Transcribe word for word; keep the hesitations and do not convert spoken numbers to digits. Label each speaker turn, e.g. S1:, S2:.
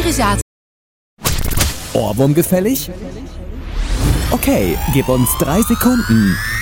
S1: Psychiater.
S2: Ohrwurm gefällig? Okay, gib uns drei Sekunden.